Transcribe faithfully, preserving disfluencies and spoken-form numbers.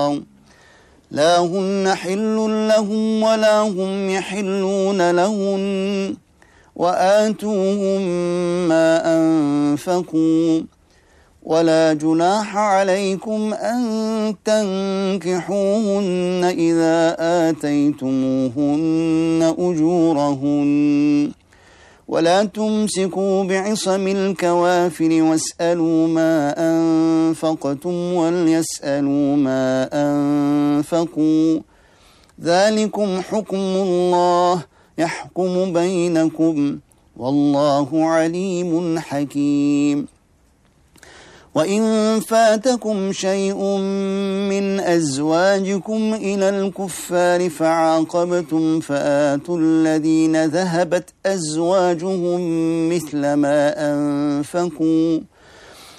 لا هن حل لهم ولا هم يحلون لهن وآتوهم ما أنفقوا ولا جناح عليكم أن تنكحوهن إذا آتيتموهن أجورهن ولا تمسكوا بعصم الكوافر واسألوا ما أنفقتم وليسألوا ما أنفقوا ذلكم حكم الله يحكم بينكم والله عليم حكيم. وإن فاتكم شيء من أزواجكم إلى الكفار فعاقبتم فآتوا الذين ذهبت أزواجهم مثل ما أنفقوا